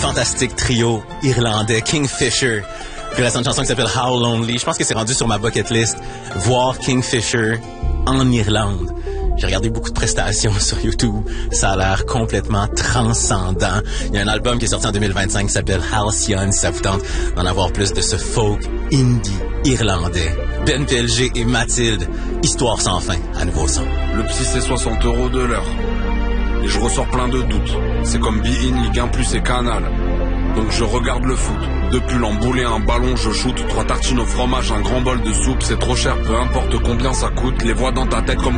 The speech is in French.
fantastique trio irlandais Kingfisher. Puis là, c'est une chanson qui s'appelle How Lonely. Je pense que c'est rendu sur ma bucket list. Voir Kingfisher en Irlande. J'ai regardé beaucoup de prestations sur YouTube. Ça a l'air complètement transcendant. Il y a un album qui est sorti en 2025 qui s'appelle Halcyon, si ça vous tente d'en avoir plus de ce folk indie irlandais. Ben PLG et Mathilde, histoire sans fin, à nouveau son. Le psy c'est 60 € de l'heure. Et je ressors plein de doutes. C'est comme Be In, Ligue 1 Plus et Canal. Donc je regarde le foot. Deux pulls emboulés, un ballon, je shoot. 3 tartines au fromage, un grand bol de soupe. C'est trop cher, peu importe combien ça coûte. Les voix dans ta tête comme